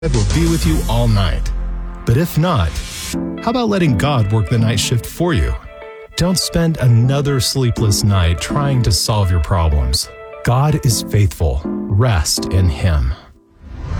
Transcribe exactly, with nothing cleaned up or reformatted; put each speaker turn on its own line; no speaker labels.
will be with you all night. But if not, how about letting God work the night shift for you? Don't spend another sleepless night trying to solve your problems. God is faithful. Rest in Him.